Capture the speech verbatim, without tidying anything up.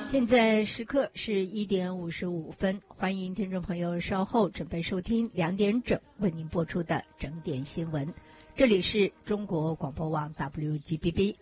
现在时刻是一点五十五分，欢迎听众朋友稍后准备收听两点整为您播出的整点新闻。这里是中国广播网 W G B B